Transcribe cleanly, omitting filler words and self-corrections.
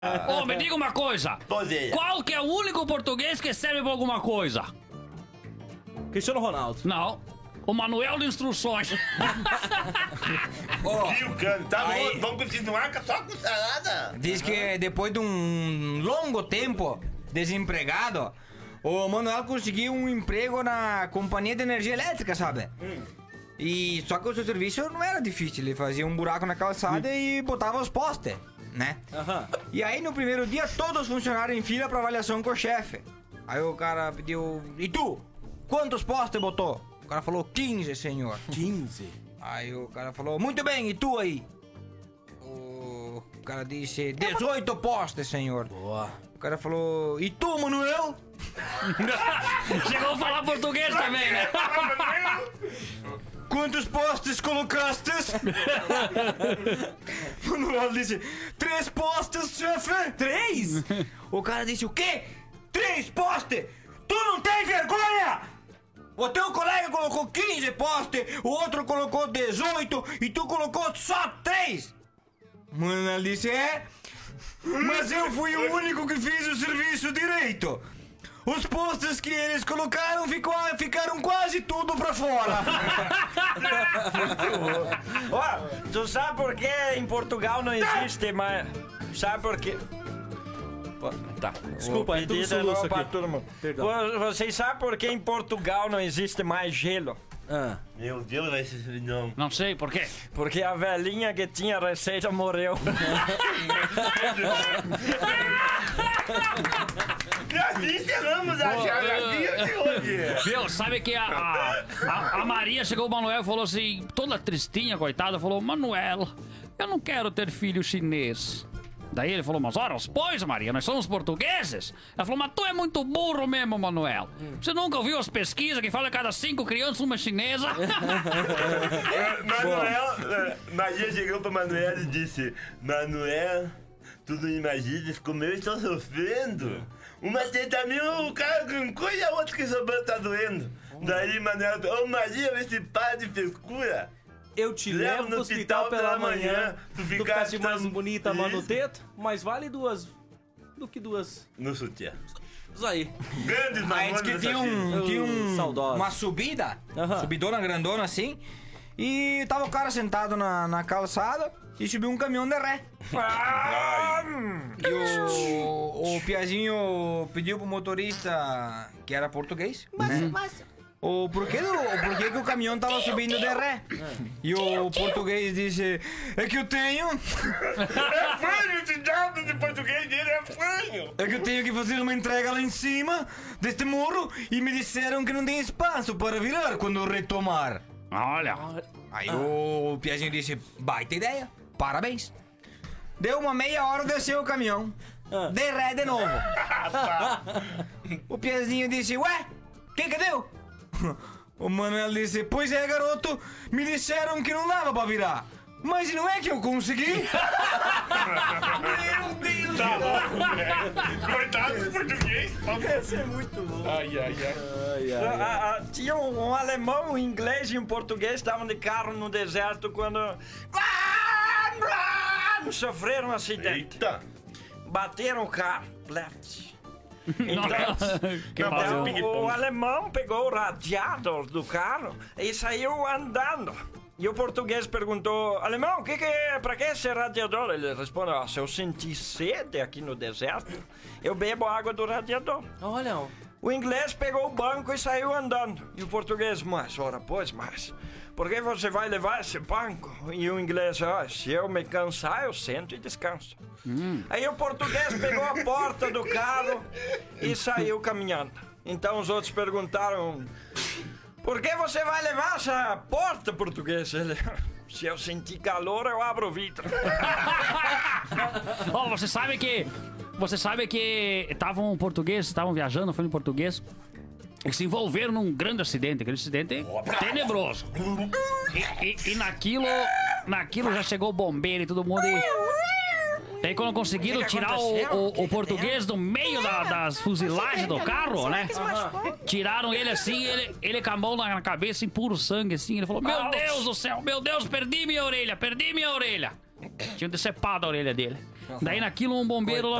Ô, me diga uma coisa. Pois Qual que é o único português que serve pra alguma coisa? Cristiano Ronaldo. Não. O manual de instruções. Viu, cara? Tá Aí- bom, vamos continuar só com salada. Diz que depois de um longo tempo desempregado, o Manuel conseguiu um emprego na companhia de energia elétrica, sabe? E só que o seu serviço não era difícil, ele fazia um buraco na calçada e botava os postes, né? Aham. E aí no primeiro dia todos os funcionários em fila pra avaliação com o chefe. Aí o cara pediu: "E tu? Quantos postes botou?" O cara falou: 15, senhor. 15. Aí o cara falou: "Muito bem, e tu aí?" O cara disse: 18 postes, senhor. Boa. O cara falou: "E tu, Manuel?" Chegou a falar português também, né? "Quantos postes colocastes?" Manuel disse: 3 postes, chefe. 3? O cara disse: "O quê? 3 postes? Tu não tem vergonha? O teu colega colocou 15 postes, o outro colocou 18 e tu colocou só 3. Manuel disse: "É, mas eu fui o único que fiz o serviço direito. Os postes que eles colocaram ficaram quase tudo pra fora." Ó, tu sabe por que em Portugal não existe mais... Sabe por quê? Pô, tá. Desculpa, Vou é tudo pedir de novo soluço pra aqui. todo mundo. Perdão. Vocês sabem por que em Portugal não existe mais gelo? Ah. Meu Deus, vai ser não. Não sei por quê. Porque a velhinha que tinha receita morreu. Assim encerramos a charadinha de hoje. Viu, sabe que a Maria chegou, o Manuel, e falou assim, toda tristinha, coitada, falou: "Manuel, eu não quero ter filho chinês." Daí ele falou: "Mas horas, pois, Maria, nós somos portugueses." Ela falou: "Mas tu é muito burro mesmo, Manuel. Você nunca ouviu as pesquisas que falam que cada 5 crianças uma é chinesa?" Manuel, Maria chegou pra Manuel e disse: "Manuel, tu não imaginas como eu estou sofrendo? Uma tenta mil, o cara com coisa, a outra que sua banda tá doendo." Daí Manuel, ô Maria, vê se para de frescura. Eu te levo no hospital pela manhã. Tu Tu ficaste ficasse mais tão- bonita, mano, no Isso. teto. Mas vale duas do que duas. No sutiã. Isso aí. Grandes Aí diz mamonas que dessa tinha vida. Saudosa. uma subida, Aham. subidona grandona assim, e tava o cara sentado na calçada e subiu um caminhão de ré. E o Piazinho pediu pro motorista, que era português, né? O porquê que o caminhão tava subindo de ré. E o português disse: "É que eu tenho. É fanho, esse diabo de português dele é fanho. É que eu tenho que fazer uma entrega lá em cima deste morro e me disseram que não tem espaço para virar quando eu retomar." Olha. Aí o Piazinho disse: "Baita ideia, parabéns." Deu uma meia hora, desceu o caminhão. De ré de novo. O Piazinho disse: "Ué, que deu?" O Manuel disse: "Pois é, garoto, me disseram que não dava pra virar. Mas não é que eu consegui." Meu Deus. Tá louco, velho. Coitado do português. Esse é muito louco. Ai, ai, ai. Tinha um alemão, um inglês e um português estavam de carro no deserto quando... Sofreram um acidente. Eita. Bateram o carro. Bleft. Nossa, que Então, barulho. o alemão pegou o radiador do carro e saiu andando. E o português perguntou: "Alemão, pra que esse radiador?" Ele respondeu: "Se eu sentir sede aqui no deserto, eu bebo água do radiador." Olha, O inglês pegou o banco e saiu andando. E o português: "Mas, ora, pois, mas por que você vai levar esse banco?" E o inglês: "Se eu me cansar, eu sento e descanso." Aí o português pegou a porta do carro e saiu caminhando. Então os outros perguntaram: "Por que você vai levar essa porta, português?" Ele: "Se eu sentir calor, eu abro o vidro." Ó, você sabe que estavam portugueses, estavam viajando, foi em português, e se envolveram num grande acidente, aquele acidente tenebroso. E naquilo já chegou o bombeiro e todo mundo. Daí quando conseguiram O que tirar aconteceu? o português do meio das fuzilagens do carro, né? Tiraram ele assim, ele com a mão na cabeça, em puro sangue, assim. Ele falou: "Meu Deus do céu, meu Deus, perdi minha orelha." Tinham decepado a orelha dele. Daí naquilo um bombeiro lá